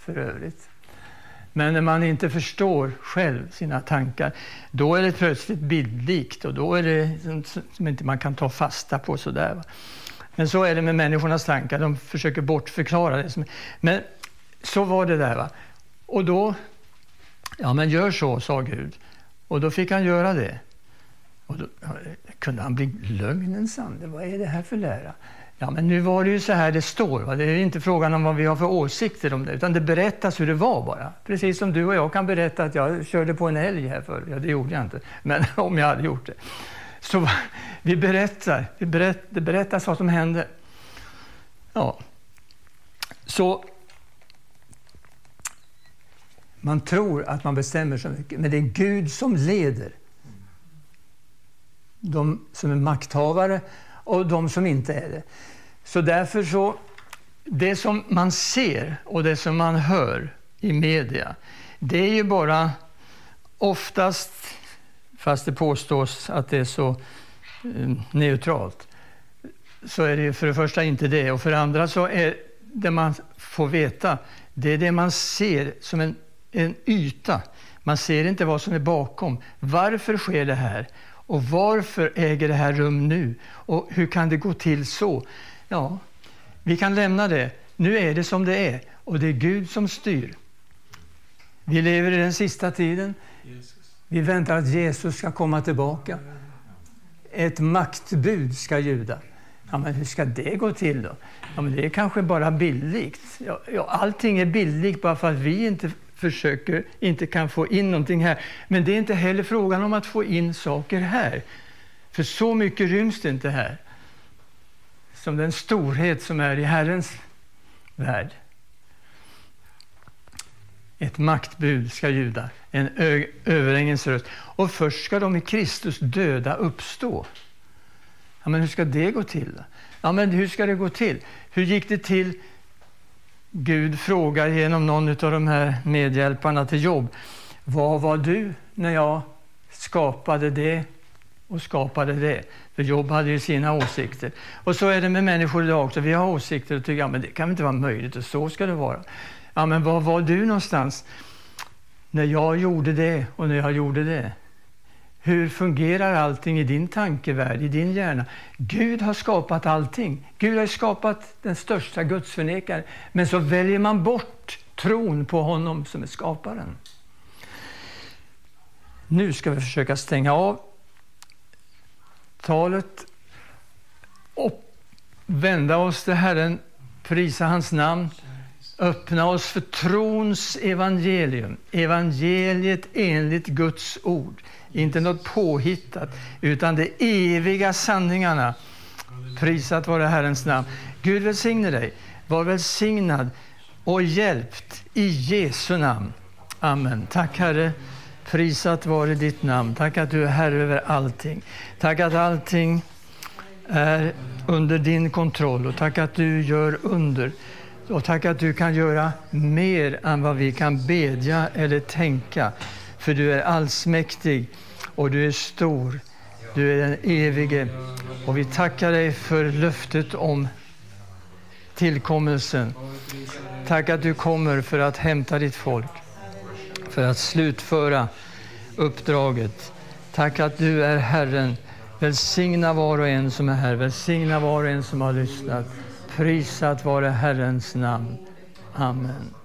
för övrigt. Men när man inte förstår själv sina tankar, då är det plötsligt bildlikt och då är det som inte man kan ta fasta på sådär. Va? Men så är det med människornas tankar, de försöker bortförklara det. Men så var det där, va? Och då, ja men gör så, sa Gud. Och då fick han göra det. Och då kunde han bli lögnens ande. Vad är det här för lära? Ja, men nu var det ju så här det står. Va? Det är inte frågan om vad vi har för åsikter om det. Utan det berättas hur det var bara. Precis som du och jag kan berätta att jag körde på en älg här förr. Ja, det gjorde jag inte. Men om jag hade gjort det. Så vi berättar. Det berättas vad som hände. Ja. Så man tror att man bestämmer så mycket. Men det är Gud som leder. De som är makthavare och de som inte är det. Så därför så, det som man ser och det som man hör i media, det är ju bara oftast, fast det påstås att det är så neutralt, så är det ju för det första inte det. Och för det andra så är det man får veta, det är det man ser som en yta. Man ser inte vad som är bakom. Varför sker det här? Och varför äger det här rum nu? Och hur kan det gå till så? Ja, vi kan lämna det. Nu är det som det är. Och det är Gud som styr. Vi lever i den sista tiden. Vi väntar att Jesus ska komma tillbaka. Ett maktbud ska ljuda. Ja, men hur ska det gå till då? Ja, men det är kanske bara bildligt. Ja, allting är bildligt bara för att vi inte kan få in någonting här. Men det är inte heller frågan om att få in saker här. För så mycket ryms det inte här. Som den storhet som är i Herrens värld. Ett maktbud ska ljuda. En överängens röst. Och först ska de i Kristus döda uppstå. Ja, men hur ska det gå till då? Ja, men hur ska det gå till? Hur gick det till? Gud frågar genom någon av de här medhjälparna till Jobb. Vad var du när jag skapade det och skapade det? För Jobb hade ju sina åsikter. Och så är det med människor idag också. Vi har åsikter och tycker, ja men det kan inte vara möjligt och så ska det vara. Ja, men var var du någonstans när jag gjorde det och när jag gjorde det? Hur fungerar allting i din tankevärld, i din hjärna? Gud har skapat allting. Gud har skapat den största gudsförnekaren. Men så väljer man bort tron på honom som är skaparen. Nu ska vi försöka stänga av talet och vända oss till Herren, prisa hans namn. Öppna oss för trons evangelium. Evangeliet enligt Guds ord. Inte något påhittat, utan de eviga sanningarna. Prisat vare Herrens namn. Gud välsigne dig. Var välsignad och hjälpt i Jesu namn. Amen. Tack Herre. Prisat vare ditt namn. Tack att du är Herre över allting. Tack att allting är under din kontroll. Och tack att du gör under. Och tack att du kan göra mer än vad vi kan bedja eller tänka. För du är allsmäktig och du är stor. Du är den evige. Och vi tackar dig för löftet om tillkommelsen. Tack att du kommer för att hämta ditt folk. För att slutföra uppdraget. Tack att du är Herren. Välsigna var och en som är här. Välsigna var och en som har lyssnat. Prisat vare Herrens namn. Amen.